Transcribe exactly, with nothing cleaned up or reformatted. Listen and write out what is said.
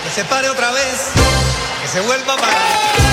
se pare otra vez, que se vuelva a parar.